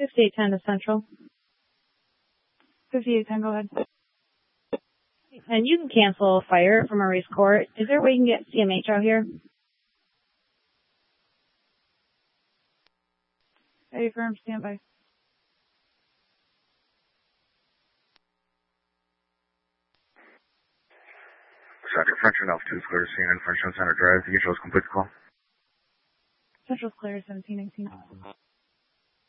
5810 to Central. 5810, go ahead. And you can cancel a fire from Maurice Court. Is there a way you can get CMH out here? Hey, firm, standby. Second French and Alpha 2 is clear to scene in French Center Drive. The usual is complete call. Central's clear, 1719.